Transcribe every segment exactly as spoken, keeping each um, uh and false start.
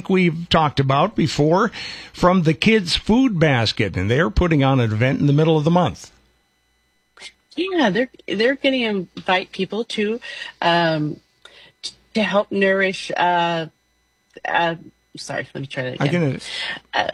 think we've talked about before, from the Kids Food Basket, and they're putting on an event in the middle of the month. Yeah, they're they're going to invite people to um, to help nourish. Uh, uh, sorry, let me try that again. I can. Uh,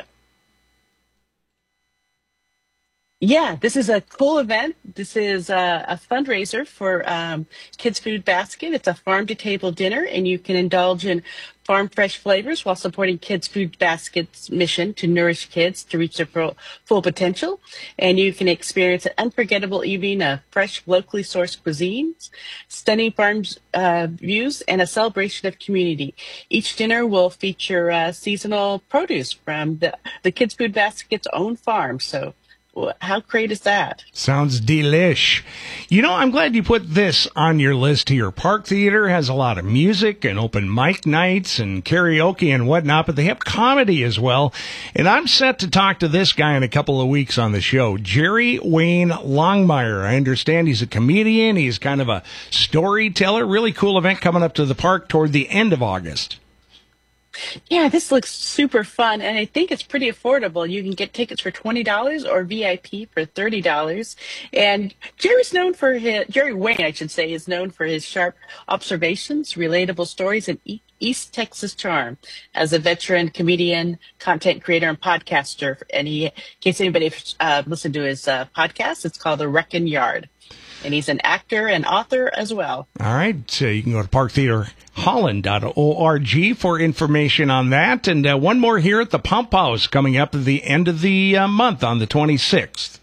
Yeah, this is a cool event. This is a, a fundraiser for um, Kids Food Basket. It's a farm-to-table dinner, and you can indulge in farm fresh flavors while supporting Kids Food Basket's mission to nourish kids to reach their full, full potential. And you can experience an unforgettable evening of fresh, locally sourced cuisines, stunning farm uh, views, and a celebration of community. Each dinner will feature uh, seasonal produce from the, the Kids Food Basket's own farm. So how great is that? Sounds delish. You know, I'm glad you put this on your list here. Park Theater has a lot of music and open mic nights and karaoke and whatnot, but they have comedy as well. And I'm set to talk to this guy in a couple of weeks on the show, Jerry Wayne Longmire. I understand he's a comedian. He's kind of a storyteller. Really cool event coming up to the park toward the end of August. Yeah, this looks super fun, and I think it's pretty affordable. You can get tickets for twenty dollars or V I P for thirty dollars. And Jerry's known for his, Jerry Wayne, I should say, is known for his sharp observations, relatable stories, and East Texas charm. As a veteran comedian, content creator, and podcaster, and he, in case anybody uh, listened to his uh, podcast, it's called The Wrecking Yard. And he's an actor and author as well. All right. So you can go to park theater holland dot org for information on that. And uh, one more here at the Pump House coming up at the end of the uh, month on the twenty-sixth.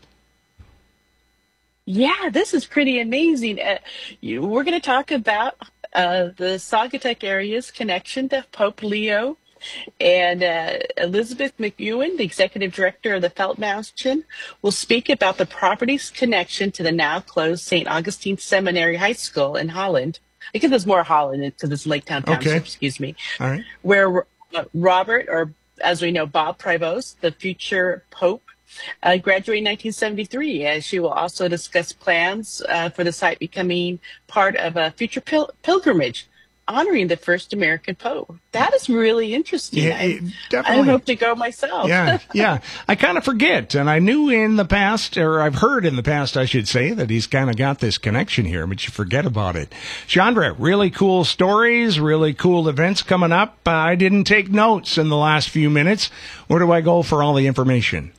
Yeah, this is pretty amazing. Uh, you, we're going to talk about uh, the Saugatuck area's connection to Pope Leo. And uh, Elizabeth McEwen, the executive director of the Feldmansion, will speak about the property's connection to the now closed Saint Augustine Seminary High School in Holland. I guess it's more Holland because it's Lake Town Township, okay. excuse me. All right. Where uh, Robert, or as we know, Bob Prevost, the future Pope, uh, graduated in nineteen seventy-three. Uh, she will also discuss plans uh, for the site becoming part of a future pil- pilgrimage honoring the first American Pope. That is really interesting. Yeah, I, definitely. I hope to go myself. yeah, yeah. I kind of forget, and I knew in the past, or I've heard in the past, I should say, that he's kind of got this connection here, but you forget about it. Chandra, really cool stories, really cool events coming up. Uh, I didn't take notes in the last few minutes. Where do I go for all the information?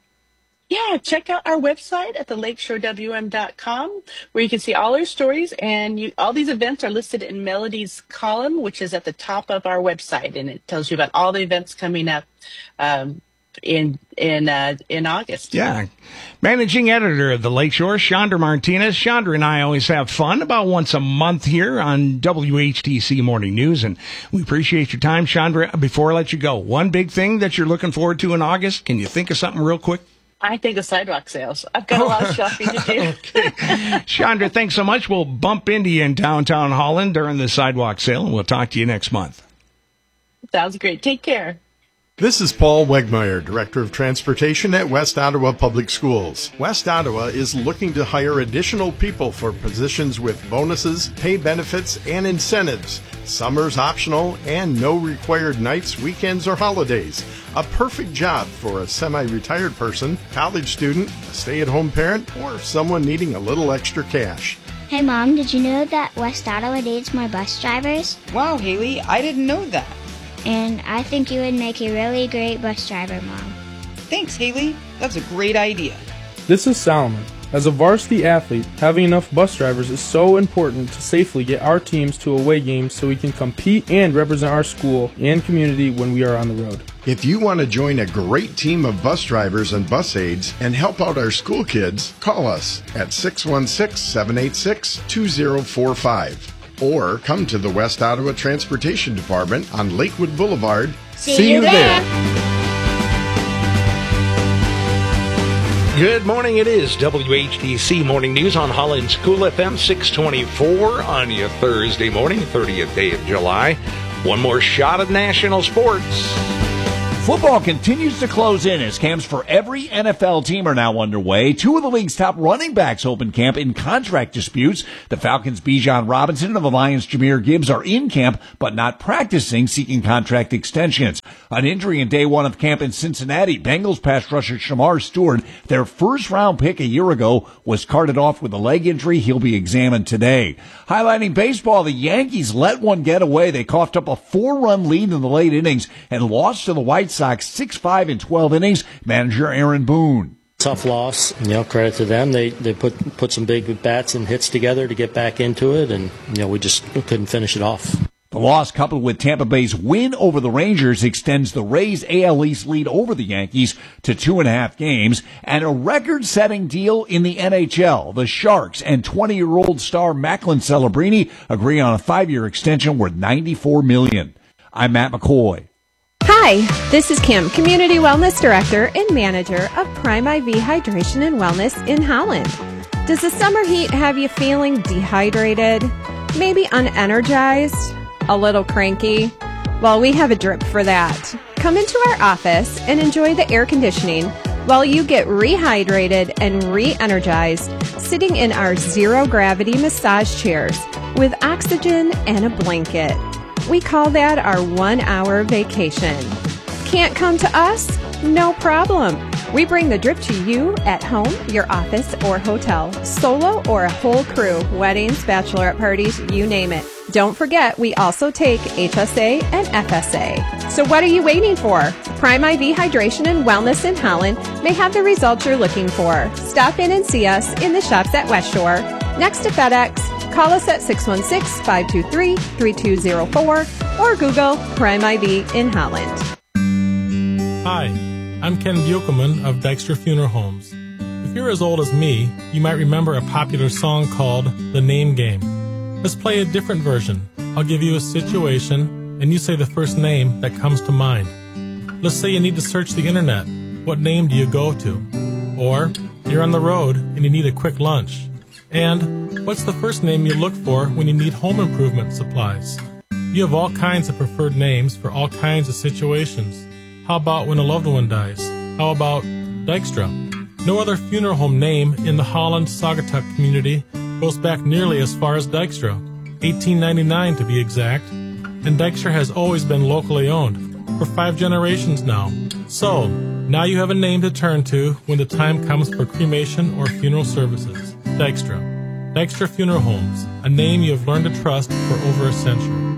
Yeah, check out our website at the lakeshore w m dot com, where you can see all our stories, and you, all these events are listed in Melody's column, which is at the top of our website, and it tells you about all the events coming up um, in in uh, in August. Yeah. Managing editor of the Lakeshore, Chandra Martinez. Chandra and I always have fun about once a month here on W H T C Morning News, and we appreciate your time, Chandra. Before I let you go, one big thing that you're looking forward to in August, can you think of something real quick? I think of sidewalk sales. I've got a lot of shopping to do. Okay. Chandra, thanks so much. We'll bump into you in downtown Holland during the sidewalk sale, and we'll talk to you next month. Sounds great. Take care. This is Paul Wegmeyer, Director of Transportation at West Ottawa Public Schools. West Ottawa is looking to hire additional people for positions with bonuses, pay benefits, and incentives. Summer's optional and no required nights, weekends, or holidays. A perfect job for a semi-retired person, college student, a stay-at-home parent, or someone needing a little extra cash. Hey Mom, did you know that West Ottawa needs more bus drivers? Wow, Haley, I didn't know that. And I think you would make a really great bus driver, Mom. Thanks, Haley. That's a great idea. This is Solomon. As a varsity athlete, having enough bus drivers is so important to safely get our teams to away games so we can compete and represent our school and community when we are on the road. If you want to join a great team of bus drivers and bus aides and help out our school kids, call us at six one six, seven eight six, two zero four five. Or come to the West Ottawa Transportation Department on Lakewood Boulevard. See, See you there. there. Good morning. It is W H T C Morning News on Holland's Cool F M six twenty-four on your Thursday morning, thirtieth day of July. One more shot of national sports. Football continues to close in as camps for every N F L team are now underway. Two of the league's top running backs open camp in contract disputes. The Falcons' Bijan Robinson and the Lions' Jahmyr Gibbs are in camp but not practicing, seeking contract extensions. An injury in day one of camp in Cincinnati. Bengals pass rusher Shamar Stewart, their first-round pick a year ago, was carted off with a leg injury. He'll be examined today. Highlighting baseball, the Yankees let one get away. They coughed up a four-run lead in the late innings and lost to the White Sox six five in twelve innings. Manager Aaron Boone. Tough loss. You know, credit to them. They they put put some big bats and hits together to get back into it, and you know we just couldn't finish it off. The loss, coupled with Tampa Bay's win over the Rangers, extends the Rays' A L East lead over the Yankees to two and a half games, and a record-setting deal in the N H L. The Sharks and twenty-year-old star Macklin Celebrini agree on a five-year extension worth ninety-four million dollars. I'm Matt McCoy. Hi, this is Kim, Community Wellness Director and Manager of Prime I V Hydration and Wellness in Holland. Does the summer heat have you feeling dehydrated, maybe unenergized, a little cranky? Well, we have a drip for that. Come into our office and enjoy the air conditioning while you get rehydrated and re-energized sitting in our zero-gravity massage chairs with oxygen and a blanket. We call that our one-hour vacation. Can't come to us? No problem. We bring the drip to you at home, your office, or hotel, solo or a whole crew, weddings, bachelorette parties, you name it. Don't forget, we also take H S A and F S A. So what are you waiting for? Prime I V Hydration and Wellness in Holland may have the results you're looking for. Stop in and see us in the shops at West Shore, next to FedEx. Call us at six one six, five two three, three two zero four or Google Prime I V in Holland. Hi, I'm Ken Buchelman of Dykstra Funeral Homes. If you're as old as me, you might remember a popular song called The Name Game. Let's play a different version. I'll give you a situation, and you say the first name that comes to mind. Let's say you need to search the internet. What name do you go to? Or you're on the road and you need a quick lunch. And what's the first name you look for when you need home improvement supplies? You have all kinds of preferred names for all kinds of situations. How about when a loved one dies? How about Dykstra? No other funeral home name in the Holland Saugatuck community goes back nearly as far as Dykstra, eighteen ninety-nine to be exact. And Dykstra has always been locally owned for five generations now. So, now you have a name to turn to when the time comes for cremation or funeral services. Dykstra. Dykstra Funeral Homes, a name you have learned to trust for over a century.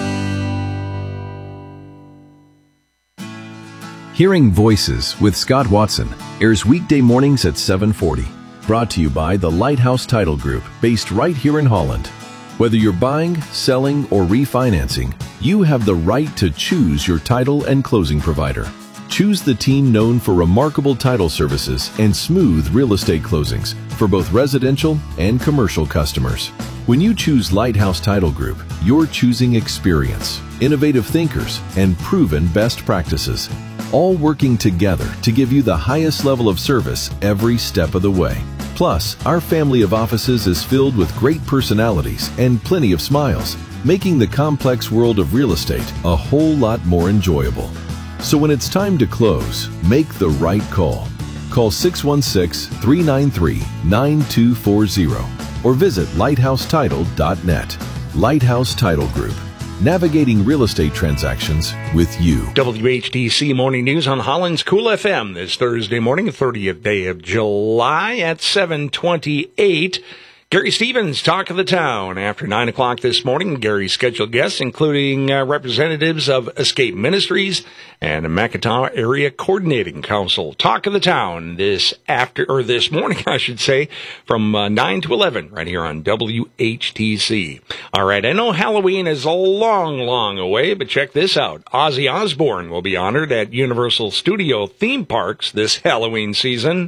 Hearing Voices with Scott Watson airs weekday mornings at seven forty. Brought to you by the Lighthouse Title Group, based right here in Holland. Whether you're buying, selling, or refinancing, you have the right to choose your title and closing provider. Choose the team known for remarkable title services and smooth real estate closings for both residential and commercial customers. When you choose Lighthouse Title Group, you're choosing experience, innovative thinkers, and proven best practices, all working together to give you the highest level of service every step of the way. Plus, our family of offices is filled with great personalities and plenty of smiles, making the complex world of real estate a whole lot more enjoyable. So when it's time to close, make the right call. Call six one six, three nine three, nine two four zero or visit lighthouse title dot net. Lighthouse Title Group, navigating real estate transactions with you. W H D C Morning News on Holland's Cool F M this Thursday morning, thirtieth day of July at seven twenty-eight. Gary Stevens, Talk of the Town. After nine o'clock this morning, Gary's scheduled guests, including uh, representatives of Escape Ministries and Macatawa Area Coordinating Council. Talk of the Town this after, or this morning, I should say, from uh, nine to eleven, right here on W H T C. All right, I know Halloween is a long, long away, but check this out. Ozzy Osbourne will be honored at Universal Studio theme parks this Halloween season.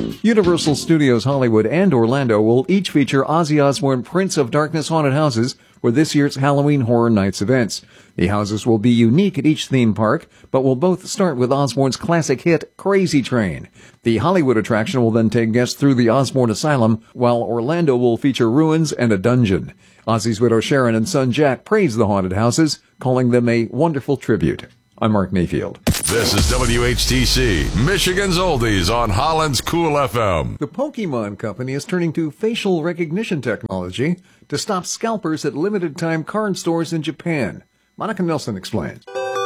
Universal Studios Hollywood and Orlando will each feature Ozzy Osbourne Prince of Darkness haunted houses for this year's Halloween Horror Nights events. The houses will be unique at each theme park, but will both start with Osborne's classic hit, Crazy Train. The Hollywood attraction will then take guests through the Osborne Asylum, while Orlando will feature ruins and a dungeon. Ozzy's widow Sharon and son Jack praised the haunted houses, calling them a wonderful tribute. I'm Mark Mayfield. This is W H T C, Michigan's Oldies on Holland's Cool F M. The Pokemon Company is turning to facial recognition technology to stop scalpers at limited-time card stores in Japan. Monica Nelson explains.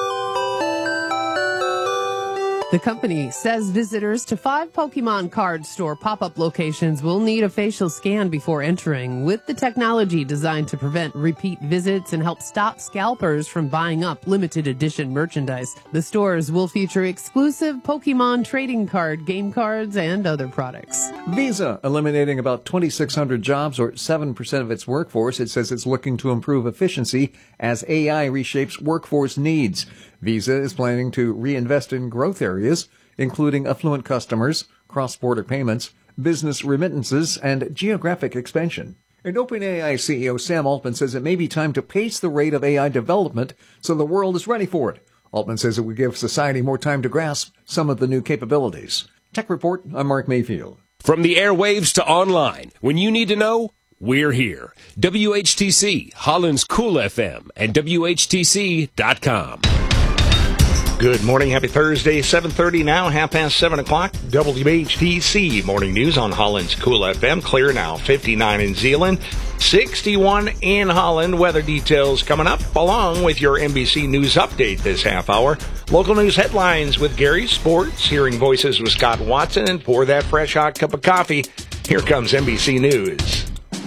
The company says visitors to five Pokemon card store pop-up locations will need a facial scan before entering, with the technology designed to prevent repeat visits and help stop scalpers from buying up limited edition merchandise. The stores will feature exclusive Pokemon trading card, game cards, and other products. Visa eliminating about twenty-six hundred jobs, or seven percent of its workforce. It says it's looking to improve efficiency as A I reshapes workforce needs. Visa is planning to reinvest in growth areas, including affluent customers, cross-border payments, business remittances, and geographic expansion. And OpenAI C E O Sam Altman says it may be time to pace the rate of A I development so the world is ready for it. Altman says it would give society more time to grasp some of the new capabilities. Tech Report, I'm Mark Mayfield. From the airwaves to online, when you need to know, we're here. W H T C, Holland's Cool F M, and W H T C dot com. Good morning. Happy Thursday, seven thirty now, half past seven o'clock. W H T C Morning News on Holland's Cool F M. Clear now, fifty-nine in Zeeland, sixty-one in Holland. Weather details coming up, along with your N B C News update this half hour. Local news headlines with Gary, sports, hearing voices with Scott Watson, and pour that fresh hot cup of coffee. Here comes N B C News.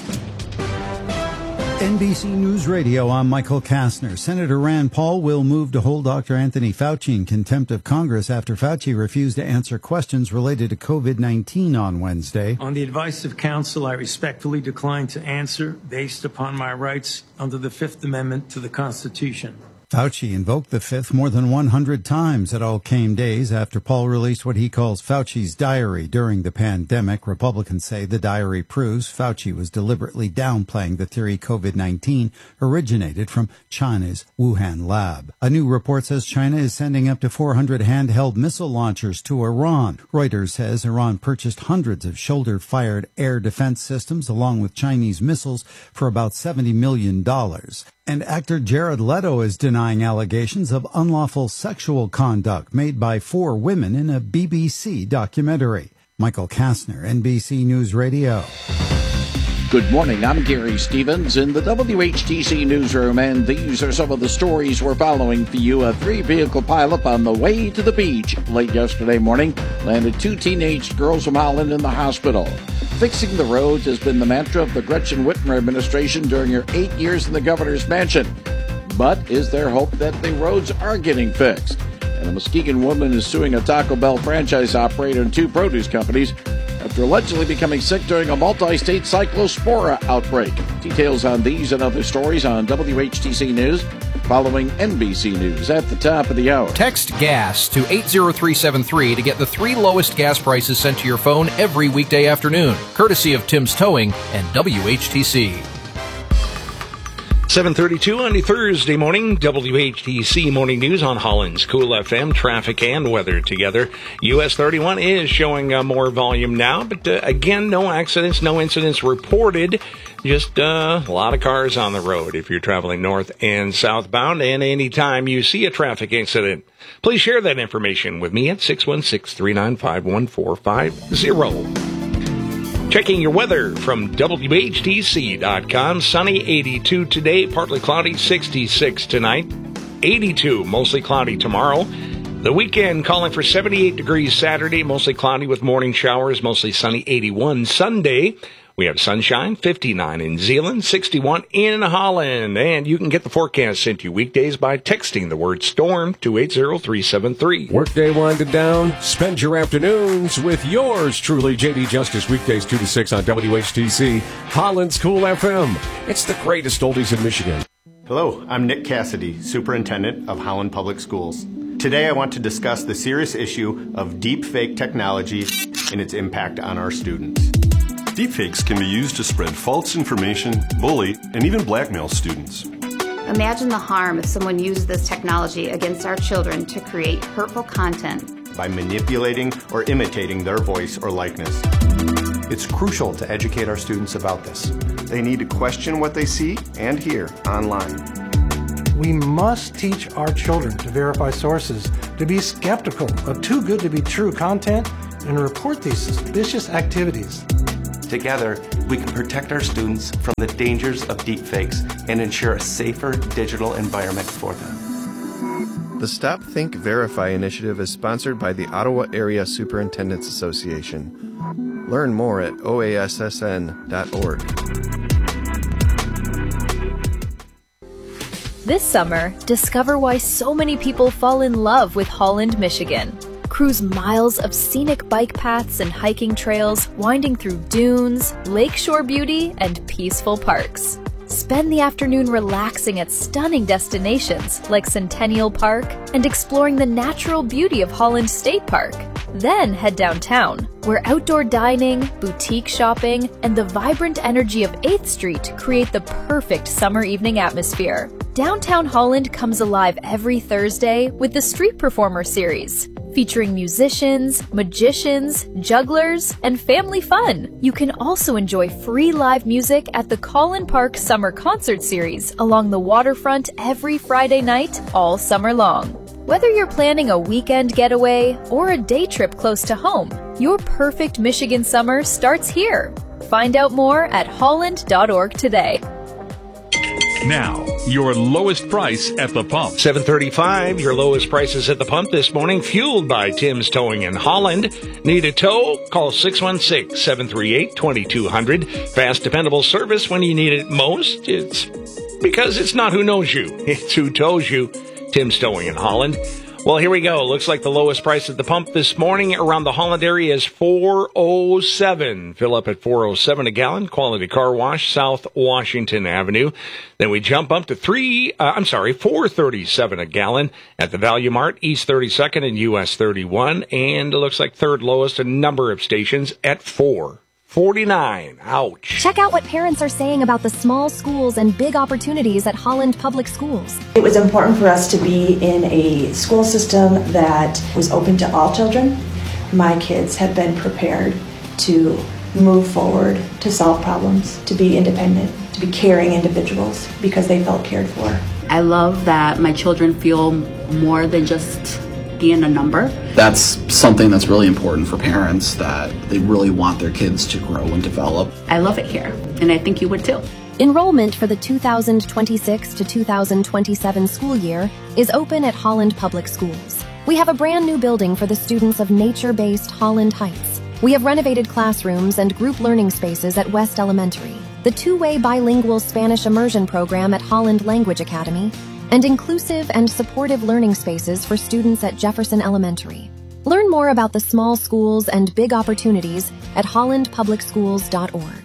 N B C News Radio, I'm Michael Kastner. Senator Rand Paul will move to hold Doctor Anthony Fauci in contempt of Congress after Fauci refused to answer questions related to COVID nineteen on Wednesday. On the advice of counsel, I respectfully decline to answer based upon my rights under the Fifth Amendment to the Constitution. Fauci invoked the Fifth more than one hundred times. It all came days after Paul released what he calls Fauci's diary during the pandemic. Republicans say the diary proves Fauci was deliberately downplaying the theory COVID nineteen originated from China's Wuhan lab. A new report says China is sending up to four hundred handheld missile launchers to Iran. Reuters says Iran purchased hundreds of shoulder-fired air defense systems along with Chinese missiles for about seventy million dollars. And actor Jared Leto is denying allegations of unlawful sexual conduct made by four women in a B B C documentary. Michael Kastner, N B C News Radio. Good morning, I'm Gary Stevens in the W H T C newsroom, and these are some of the stories we're following for you. A three-vehicle pileup on the way to the beach late yesterday morning landed two teenage girls from Holland in the hospital. Fixing the roads has been the mantra of the Gretchen Whitmer administration during her eight years in the governor's mansion. But is there hope that the roads are getting fixed? And a Muskegon woman is suing a Taco Bell franchise operator and two produce companies after allegedly becoming sick during a multi-state cyclospora outbreak. Details on these and other stories on W H T C News following N B C News at the top of the hour. Text GAS to eight zero three seven three to get the three lowest gas prices sent to your phone every weekday afternoon, courtesy of Tim's Towing and W H T C. seven thirty-two on a Thursday morning, W H T C Morning News on Holland's Cool F M. Traffic and weather together. U S thirty-one is showing uh, more volume now, but uh, again, no accidents, no incidents reported. Just uh, a lot of cars on the road if you're traveling north and southbound. And anytime you see a traffic incident, please share that information with me at six one six, three nine five, one four five zero. Checking your weather from W H T C dot com. Sunny, eighty-two today, partly cloudy, sixty-six tonight, eighty-two, mostly cloudy tomorrow. The weekend calling for seventy-eight degrees Saturday, mostly cloudy with morning showers, mostly sunny, eighty-one Sunday. We have sunshine, fifty-nine in Zeeland, sixty-one in Holland. And you can get the forecast sent to you weekdays by texting the word storm to eight zero three seven three. Workday winding down. Spend your afternoons with yours truly, J D Justice, weekdays two to six on W H T C, Holland's Cool F M. It's the greatest oldies in Michigan. Hello, I'm Nick Cassidy, Superintendent of Holland Public Schools. Today I want to discuss the serious issue of deep fake technology and its impact on our students. Deepfakes can be used to spread false information, bully, and even blackmail students. Imagine the harm if someone uses this technology against our children to create hurtful content by manipulating or imitating their voice or likeness. It's crucial to educate our students about this. They need to question what they see and hear online. We must teach our children to verify sources, to be skeptical of too good to be true content, and report these suspicious activities. Together, we can protect our students from the dangers of deepfakes and ensure a safer digital environment for them. The Stop, Think, Verify initiative is sponsored by the Ottawa Area Superintendents Association. Learn more at O A S S N dot org. This summer, discover why so many people fall in love with Holland, Michigan. Cruise miles of scenic bike paths and hiking trails winding through dunes, lakeshore beauty, and peaceful parks. Spend the afternoon relaxing at stunning destinations like Centennial Park and exploring the natural beauty of Holland State Park. Then head downtown, where outdoor dining, boutique shopping, and the vibrant energy of eighth Street create the perfect summer evening atmosphere. Downtown Holland comes alive every Thursday with the Street Performer series, featuring musicians, magicians, jugglers, and family fun. You can also enjoy free live music at the Collin Park Summer Concert Series along the waterfront every Friday night, all summer long. Whether you're planning a weekend getaway or a day trip close to home, your perfect Michigan summer starts here. Find out more at holland dot org today. Now, your lowest price at the pump. seven thirty-five, your lowest prices at the pump this morning, fueled by Tim's Towing in Holland. Need a tow? Call six one six, seven three eight, two two zero zero. Fast, dependable service when you need it most. It's because it's not who knows you, it's who tows you. Tim's Towing in Holland. Well, here we go. Looks like the lowest price at the pump this morning around the Holland area is four oh seven. Fill up at four oh seven a gallon. Quality Car Wash, South Washington Avenue. Then we jump up to three, uh, I'm sorry, four thirty-seven a gallon at the Value Mart, East thirty-second and U S thirty-one. And it looks like third lowest a number of stations at four forty-nine. Ouch. Check out what parents are saying about the small schools and big opportunities at Holland Public Schools. It was important for us to be in a school system that was open to all children. My kids have been prepared to move forward, to solve problems, to be independent, to be caring individuals because they felt cared for. I love that my children feel more than just being a number. That's something that's really important for parents, that they really want their kids to grow and develop. I love it here, and I think you would too. Enrollment for the two thousand twenty-six to two thousand twenty-seven school year is open at Holland Public Schools. We have a brand new building for the students of nature-based Holland Heights. We have renovated classrooms and group learning spaces at West Elementary, the two-way bilingual Spanish immersion program at Holland Language Academy, and inclusive and supportive learning spaces for students at Jefferson Elementary. Learn more about the small schools and big opportunities at holland public schools dot org.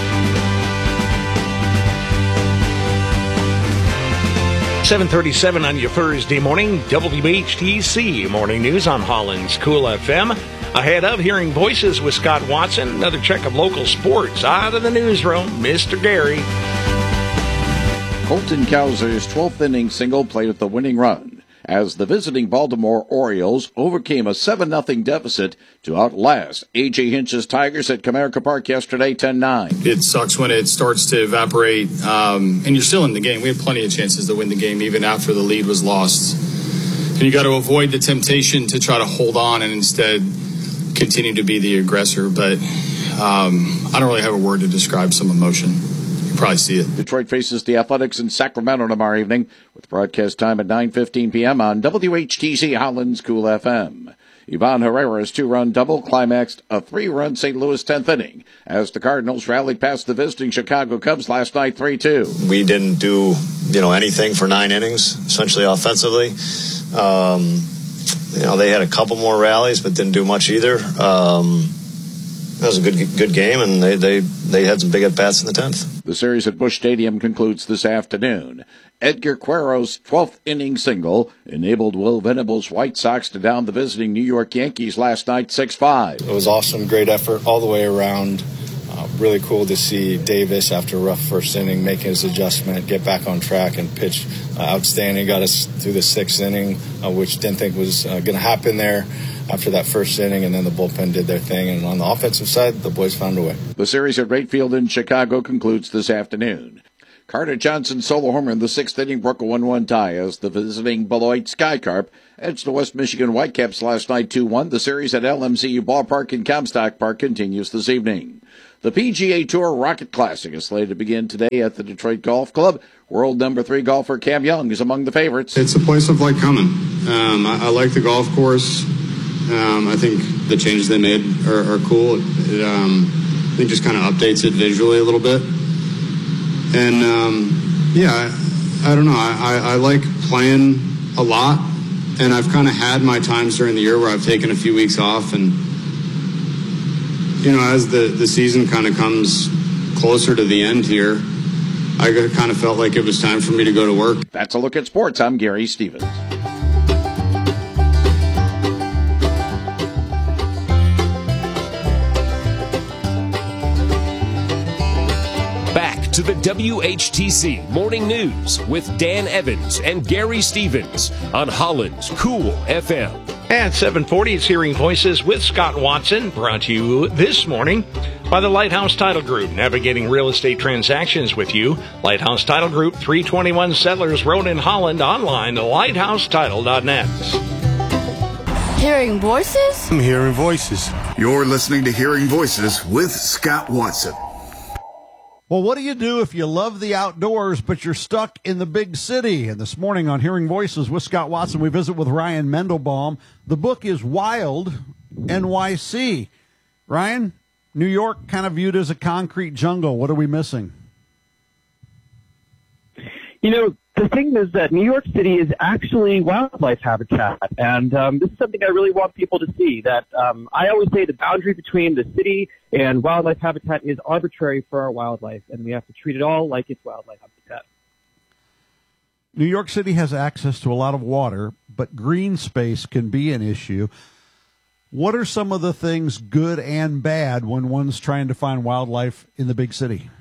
seven thirty-seven on your Thursday morning, W H T C Morning News on Holland's Cool F M. Ahead of Hearing Voices with Scott Watson, another check of local sports out of the newsroom, Mister Gary. Colton Cowser's twelfth inning single played at the winning run as the visiting Baltimore Orioles overcame a seven nothing deficit to outlast A J Hinch's Tigers at Comerica Park yesterday, ten nine. It sucks when it starts to evaporate, um, and you're still in the game. We had plenty of chances to win the game even after the lead was lost. And you got to avoid the temptation to try to hold on and instead continue to be the aggressor. But um, I don't really have a word to describe some emotion. Probably see it. Detroit faces the Athletics in Sacramento tomorrow evening with broadcast time at nine fifteen p.m. on W H T C Holland's Cool F M. Ivan Herrera's two-run double climaxed a three-run Saint Louis tenth inning as the Cardinals rallied past the visiting Chicago Cubs last night three two. We didn't do, you know, anything for nine innings, essentially offensively. Um, you know, they had a couple more rallies, but didn't do much either. Um, That was a good good game, and they, they, they had some big at-bats in the tenth. The series at Busch Stadium concludes this afternoon. Edgar Quero's twelfth inning single enabled Will Venable's White Sox to down the visiting New York Yankees last night six five. It was awesome, great effort all the way around. Uh, really cool to see Davis, after a rough first inning, make his adjustment, get back on track, and pitch uh, outstanding. Got us through the sixth inning, uh, which didn't think was uh, going to happen there after that first inning, and then the bullpen did their thing. And on the offensive side, the boys found a way. The series at Wright Field in Chicago concludes this afternoon. Carter Johnson's solo homer in the sixth inning broke a one one tie as the visiting Beloit Skycarp edged the West Michigan Whitecaps last night two one. The series at L M C U Ballpark in Comstock Park continues this evening. The P G A Tour Rocket Classic is slated to begin today at the Detroit Golf Club. World number three golfer Cam Young is among the favorites. It's a place I've liked coming. Um, I, I like the golf course. Um, I think the changes they made are, are cool. It, it um, I think just kind of updates it visually a little bit. And, um, yeah, I, I don't know. I, I, I like playing a lot, and I've kind of had my times during the year where I've taken a few weeks off. And, you know, as the, the season kind of comes closer to the end here, I kind of felt like it was time for me to go to work. That's a look at sports. I'm Gary Stevens. To the W H T C Morning News with Dan Evans and Gary Stevens on Holland's Cool F M. At seven forty, it's Hearing Voices with Scott Watson, brought to you this morning by the Lighthouse Title Group, navigating real estate transactions with you. Lighthouse Title Group, three twenty-one Settlers Road in Holland, online at lighthouse title dot net. Hearing Voices? I'm Hearing Voices. You're listening to Hearing Voices with Scott Watson. Well, what do you do if you love the outdoors, but you're stuck in the big city? And this morning on Hearing Voices with Scott Watson, we visit with Ryan Mendelbaum. The book is Wild N Y C. Ryan, New York kind of viewed as a concrete jungle. What are we missing? You know, the thing is that New York City is actually wildlife habitat, and um, this is something I really want people to see, that um, I always say the boundary between the city and wildlife habitat is arbitrary for our wildlife, and we have to treat it all like it's wildlife habitat. New York City has access to a lot of water, but green space can be an issue. What are some of the things, good and bad, when one's trying to find wildlife in the big city?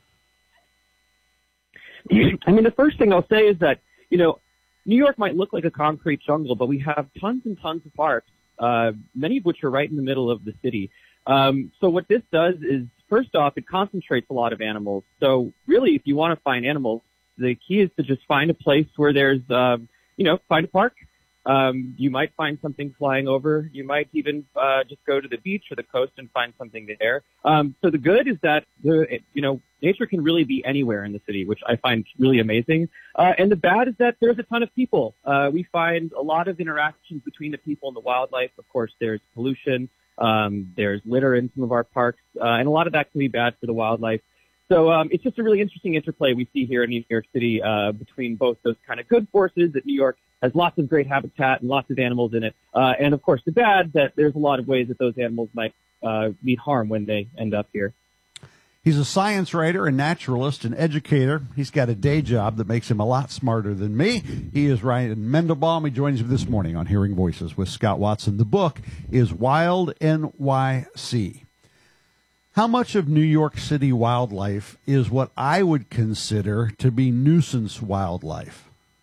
I mean, the first thing I'll say is that, you know, New York might look like a concrete jungle, but we have tons and tons of parks, uh, many of which are right in the middle of the city. Um, so what this does is, first off, it concentrates a lot of animals. So really, if you want to find animals, the key is to just find a place where there's, um, you know, find a park. Um, you might find something flying over. You might even uh, just go to the beach or the coast and find something there. Um, so the good is that, the, you know, nature can really be anywhere in the city, which I find really amazing. Uh, and the bad is that there's a ton of people. Uh, we find a lot of interactions between the people and the wildlife. Of course, there's pollution. Um, there's litter in some of our parks. Uh, and a lot of that can be bad for the wildlife. So um, it's just a really interesting interplay we see here in New York City uh, between both those kind of good forces, that New York has lots of great habitat and lots of animals in it, uh, and of course the bad, that there's a lot of ways that those animals might uh, meet harm when they end up here. He's a science writer, a naturalist, an educator. He's got a day job that makes him a lot smarter than me. He is Ryan Mendelbaum. He joins me this morning on Hearing Voices with Scott Watson. The book is Wild N Y C. How much of New York City wildlife is what I would consider to be nuisance wildlife?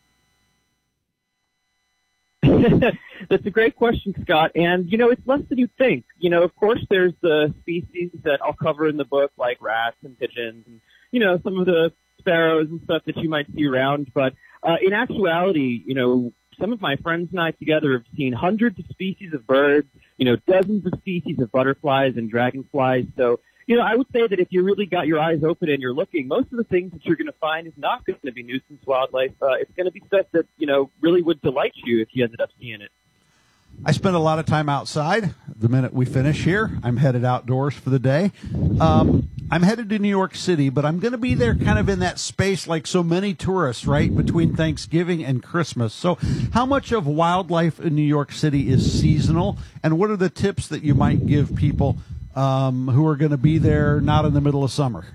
That's a great question, Scott. And, you know, it's less than you think. You know, of course, there's the species that I'll cover in the book, like rats and pigeons and, you know, some of the sparrows and stuff that you might see around. But uh, in actuality, you know, some of my friends and I together have seen hundreds of species of birds, you know, dozens of species of butterflies and dragonflies. So, you know, I would say that if you really got your eyes open and you're looking, most of the things that you're going to find is not going to be nuisance wildlife. Uh, it's going to be stuff that, you know, really would delight you if you ended up seeing it. I spend a lot of time outside. The minute we finish here, I'm headed outdoors for the day. Um, I'm headed to New York City, but I'm going to be there kind of in that space like so many tourists, right, between Thanksgiving and Christmas. So how much of wildlife in New York City is seasonal, and what are the tips that you might give people um, who are going to be there not in the middle of summer?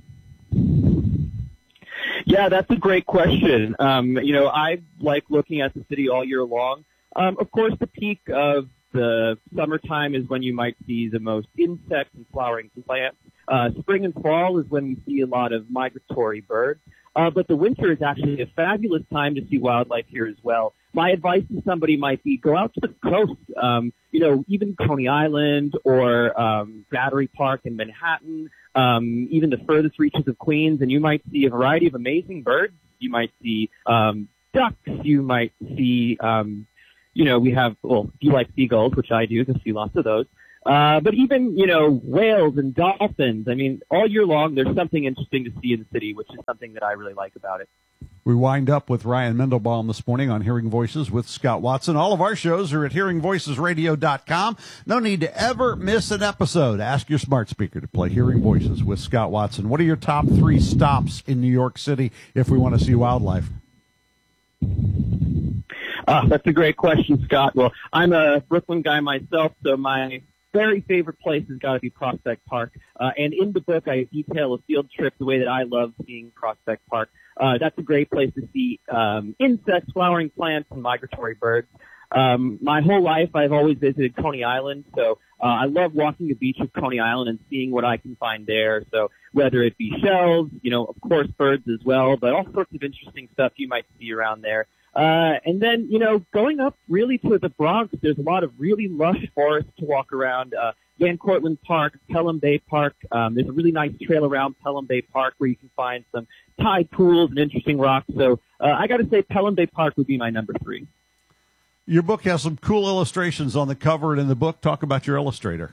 Yeah, that's a great question. Um, you know, I like looking at the city all year long. Um, of course, the peak of the summertime is when you might see the most insects and flowering plants. Uh, spring and fall is when we see a lot of migratory birds. Uh, but the winter is actually a fabulous time to see wildlife here as well. My advice to somebody might be go out to the coast, um, you know, even Coney Island or um, Battery Park in Manhattan, um, even the furthest reaches of Queens, and you might see a variety of amazing birds. You might see um, ducks. You might see, um, you know, we have, well, if you like seagulls, which I do, you'll see lots of those. Uh, but even, you know, whales and dolphins. I mean, all year long, there's something interesting to see in the city, which is something that I really like about it. We wind up with Ryan Mendelbaum this morning on Hearing Voices with Scott Watson. All of our shows are at hearing voices radio dot com. No need to ever miss an episode. Ask your smart speaker to play Hearing Voices with Scott Watson. What are your top three stops in New York City if we want to see wildlife? Uh, that's a great question, Scott. Well, I'm a Brooklyn guy myself, so my very favorite place has got to be Prospect Park. Uh, and in the book, I detail a field trip the way that I love seeing Prospect Park. Uh, that's a great place to see um, insects, flowering plants, and migratory birds. Um, my whole life, I've always visited Coney Island, so uh, I love walking the beach of Coney Island and seeing what I can find there. So whether it be shells, you know, of course, birds as well, but all sorts of interesting stuff you might see around there. Uh, and then, you know, going up really to the Bronx, there's a lot of really lush forests to walk around. Uh, Van Cortlandt Park, Pelham Bay Park. Um, there's a really nice trail around Pelham Bay Park where you can find some tide pools and interesting rocks. So uh, I got to say Pelham Bay Park would be my number three. Your book has some cool illustrations on the cover and in the book. Talk about your illustrator.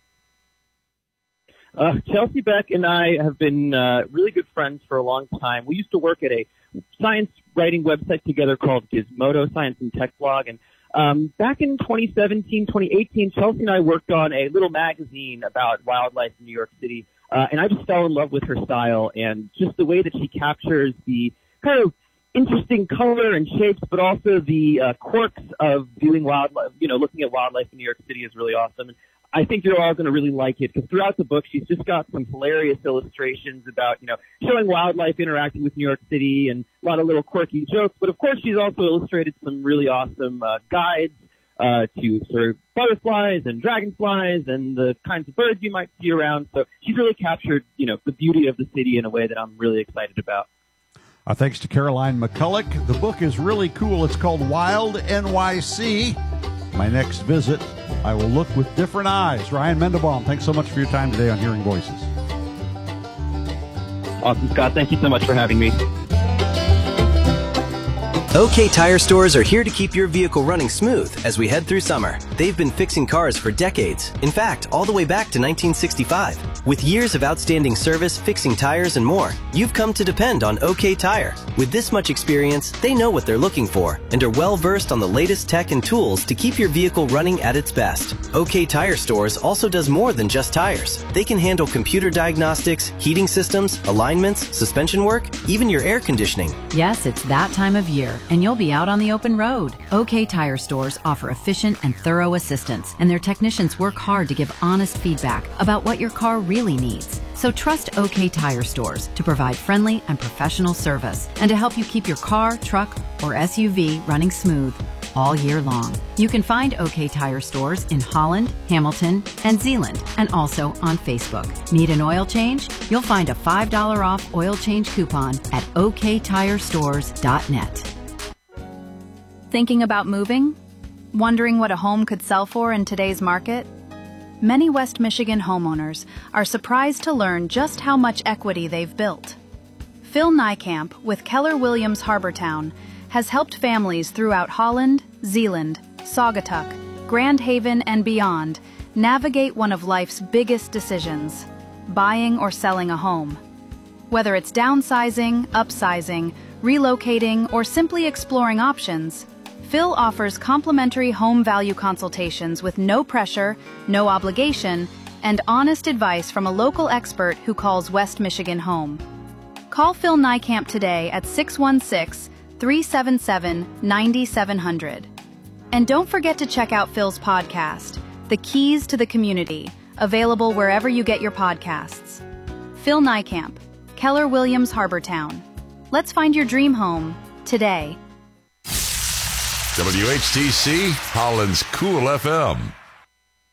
Uh, Chelsea Beck and I have been uh, really good friends for a long time. We used to work at a science writing website together called Gizmodo, Science and Tech Blog. And um, back in twenty seventeen, twenty eighteen, Chelsea and I worked on a little magazine about wildlife in New York City. Uh, and I just fell in love with her style and just the way that she captures the kind of interesting color and shapes, but also the uh, quirks of viewing wildlife, you know, looking at wildlife in New York City is really awesome. And I think you're all going to really like it because throughout the book, she's just got some hilarious illustrations about, you know, showing wildlife interacting with New York City and a lot of little quirky jokes. But of course, she's also illustrated some really awesome uh, guides uh, to sort of butterflies and dragonflies and the kinds of birds you might see around. So she's really captured, you know, the beauty of the city in a way that I'm really excited about. Our thanks to Caroline McCulloch. The book is really cool. It's called Wild N Y C. My next visit, I will look with different eyes. Ryan Mendelbaum, thanks so much for your time today on Hearing Voices. Awesome, Scott. Thank you so much for having me. OK Tire Stores are here to keep your vehicle running smooth as we head through summer. They've been fixing cars for decades. In fact, all the way back to nineteen sixty-five. With years of outstanding service, fixing tires, and more, you've come to depend on OK Tire. With this much experience, they know what they're looking for and are well-versed on the latest tech and tools to keep your vehicle running at its best. OK Tire Stores also does more than just tires. They can handle computer diagnostics, heating systems, alignments, suspension work, even your air conditioning. Yes, it's that time of year, and you'll be out on the open road. OK Tire Stores offer efficient and thorough assistance, and their technicians work hard to give honest feedback about what your car really needs. So trust OK Tire Stores to provide friendly and professional service and to help you keep your car, truck, or S U V running smooth all year long. You can find OK Tire Stores in Holland, Hamilton, and Zeeland, and also on Facebook. Need an oil change? You'll find a five dollars off oil change coupon at O K tire stores dot net. Thinking about moving? Wondering what a home could sell for in today's market? Many West Michigan homeowners are surprised to learn just how much equity they've built. Phil Niekamp with Keller Williams Harbortown has helped families throughout Holland, Zeeland, Saugatuck, Grand Haven, and beyond navigate one of life's biggest decisions, buying or selling a home. Whether it's downsizing, upsizing, relocating, or simply exploring options, Phil offers complimentary home value consultations with no pressure, no obligation, and honest advice from a local expert who calls West Michigan home. Call Phil Niekamp today at six one six, three seven seven, nine seven zero zero. And don't forget to check out Phil's podcast, The Keys to the Community, available wherever you get your podcasts. Phil Niekamp, Keller Williams Harbortown. Let's find your dream home today. W H T C, Holland's Cool F M.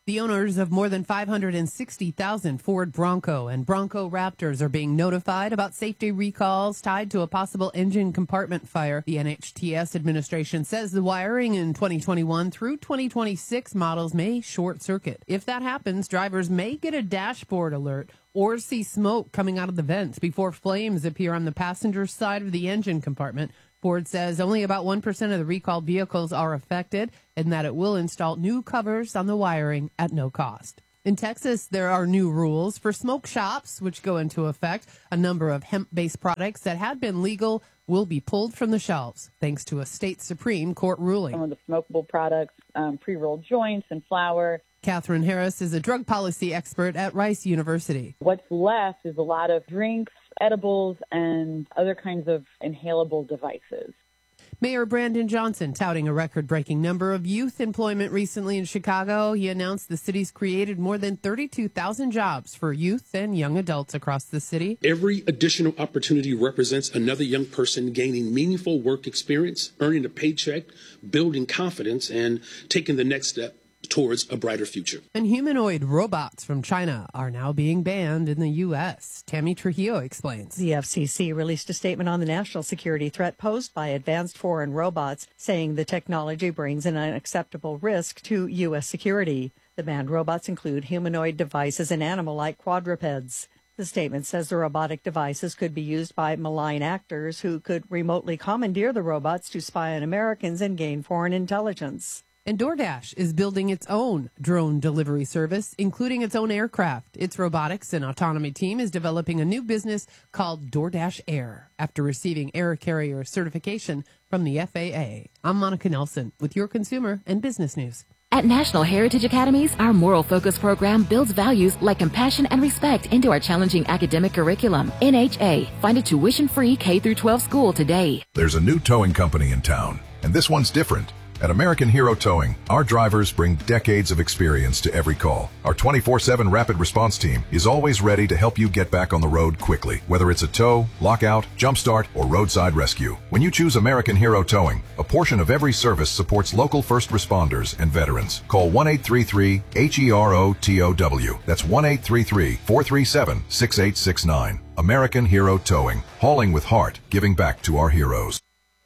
The owners of more than five hundred sixty thousand Ford Bronco and Bronco Raptors are being notified about safety recalls tied to a possible engine compartment fire. The N H T S administration says the wiring in twenty twenty-one through twenty twenty-six models may short circuit. If that happens, drivers may get a dashboard alert or see smoke coming out of the vents before flames appear on the passenger side of the engine compartment. Ford says only about one percent of the recalled vehicles are affected and that it will install new covers on the wiring at no cost. In Texas, there are new rules for smoke shops, which go into effect. A number of hemp-based products that had been legal will be pulled from the shelves, thanks to a state Supreme Court ruling. Some of the smokable products, um, pre-rolled joints and flour. Catherine Harris is a drug policy expert at Rice University. What's left is a lot of drinks, edibles, and other kinds of inhalable devices. Mayor Brandon Johnson touting a record-breaking number of youth employment recently in Chicago. He announced the city's created more than thirty-two thousand jobs for youth and young adults across the city. Every additional opportunity represents another young person gaining meaningful work experience, earning a paycheck, building confidence, and taking the next step towards a brighter future. And humanoid robots from China are now being banned in the U S. Tammy Trujillo explains. The F C C released a statement on the national security threat posed by advanced foreign robots, saying the technology brings an unacceptable risk to U S security. The banned robots include humanoid devices and animal-like quadrupeds. The statement says the robotic devices could be used by malign actors who could remotely commandeer the robots to spy on Americans and gain foreign intelligence. And DoorDash is building its own drone delivery service, including its own aircraft. Its robotics and autonomy team is developing a new business called DoorDash Air after receiving air carrier certification from the F A A. I'm Monica Nelson with your consumer and business news. At National Heritage Academies, our Moral Focus program builds values like compassion and respect into our challenging academic curriculum. N H A, find a tuition-free K through twelve school today. There's a new towing company in town, and this one's different. At American Hero Towing, our drivers bring decades of experience to every call. Our twenty-four seven rapid response team is always ready to help you get back on the road quickly, whether it's a tow, lockout, jumpstart, or roadside rescue. When you choose American Hero Towing, a portion of every service supports local first responders and veterans. Call one eight three three H E R O T O W. That's one eight three three, four three seven, six eight six nine. American Hero Towing, hauling with heart, giving back to our heroes.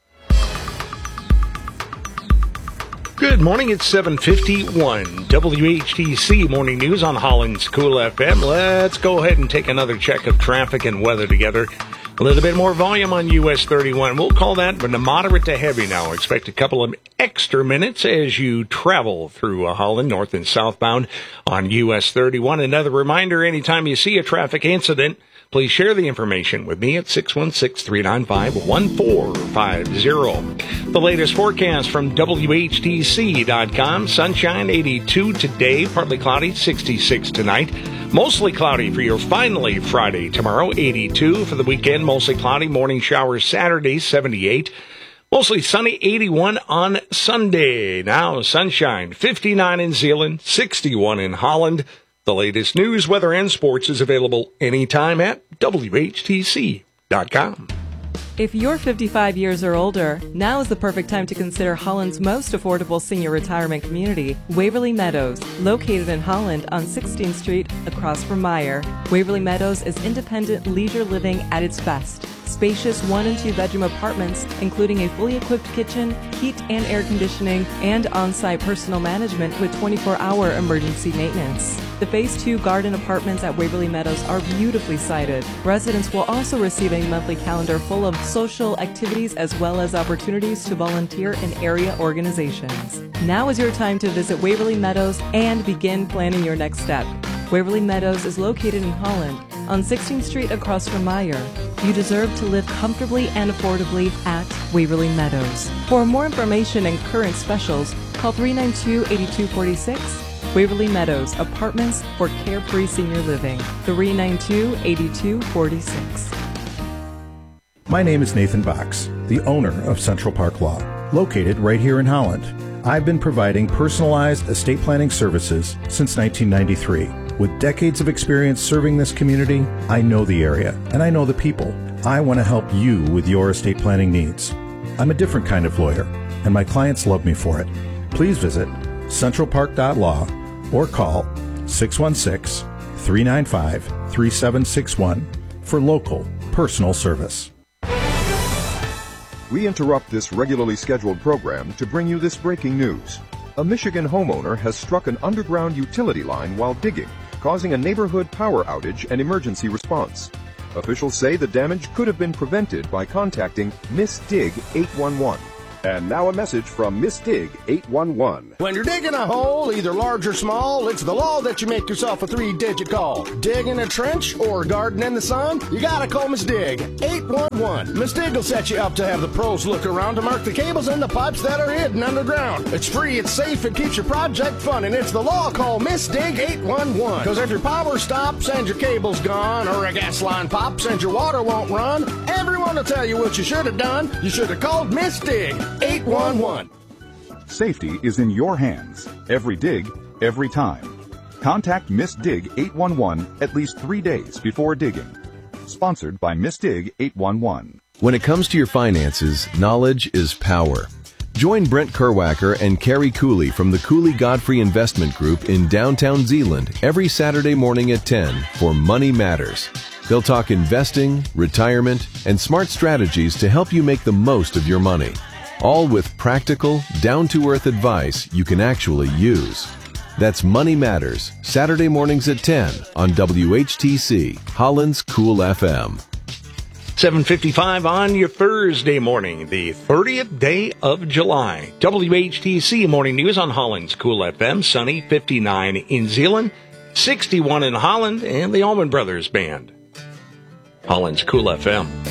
Good morning, it's seven fifty-one. W H T C Morning News on Holland's Cool F M. Let's go ahead and take another check of traffic and weather together. A little bit more volume on U S thirty-one. We'll call that but moderate to heavy now. Expect a couple of extra minutes as you travel through Holland, north and southbound on U S thirty-one. Another reminder, anytime you see a traffic incident, please share the information with me at six one six, three nine five, one four five zero. The latest forecast from W H T C dot com. Sunshine, eighty-two today, partly cloudy, sixty-six tonight. Mostly cloudy for your finally Friday tomorrow, eighty-two. For the weekend, mostly cloudy, morning showers Saturday, seventy-eight. Mostly sunny, eighty-one on Sunday. Now, sunshine, fifty-nine in Zeeland, sixty-one in Holland. The latest news, weather, and sports is available anytime at W H T C dot com. If you're fifty-five years or older, now is the perfect time to consider Holland's most affordable senior retirement community, Waverly Meadows, located in Holland on sixteenth Street across from Meyer. Waverly Meadows is independent leisure living at its best. Spacious one and two bedroom apartments, including a fully equipped kitchen, heat and air conditioning, and on-site personal management with twenty-four hour emergency maintenance. The Phase two garden apartments at Waverly Meadows are beautifully sited. Residents will also receive a monthly calendar full of social activities as well as opportunities to volunteer in area organizations. Now is your time to visit Waverly Meadows and begin planning your next step. Waverly Meadows is located in Holland on sixteenth Street across from Meyer. You deserve to live comfortably and affordably at Waverly Meadows. For more information and current specials, call three nine two, eight two four six. Waverly Meadows, apartments for carefree senior living. three nine two, eight two four six. My name is Nathan Box, the owner of Central Park Law, located right here in Holland. I've been providing personalized estate planning services since nineteen ninety-three. With decades of experience serving this community, I know the area and I know the people. I want to help you with your estate planning needs. I'm a different kind of lawyer, and my clients love me for it. Please visit central park dot law or call six one six, three nine five, three seven six one for local personal service. We interrupt this regularly scheduled program to bring you this breaking news. A Michigan homeowner has struck an underground utility line while digging, causing a neighborhood power outage and emergency response. Officials say the damage could have been prevented by contacting Miss Dig eight one one. And now a message from Miss Dig eight one one. When you're digging a hole, either large or small, it's the law that you make yourself a three-digit call. Digging a trench or garden in the sun, you gotta call Miss Dig eight one one. Miss Dig will set you up to have the pros look around to mark the cables and the pipes that are hidden underground. It's free, it's safe, it keeps your project fun, and it's the law. Call Miss Dig eight one one. Because if your power stops and your cable's gone, or a gas line pops and your water won't run, everyone will tell you what you should have done. You should have called Miss Dig eight one one. Safety is in your hands. Every dig, every time. Contact Miss Dig eight one one at least three days before digging. Sponsored by Miss Dig eight one one. When it comes to your finances, knowledge is power. Join Brent Kerwacker and Carrie Cooley from the Cooley Godfrey Investment Group in downtown Zeeland every Saturday morning at ten for Money Matters. They'll talk investing, retirement, and smart strategies to help you make the most of your money. All with practical, down-to-earth advice you can actually use. That's Money Matters, Saturday mornings at ten on W H T C, Holland's Cool F M. seven fifty-five on your Thursday morning, the thirtieth day of July. W H T C Morning News on Holland's Cool F M. Sunny, fifty-nine in Zeeland, sixty-one in Holland, and the Allman Brothers Band. Holland's Cool F M.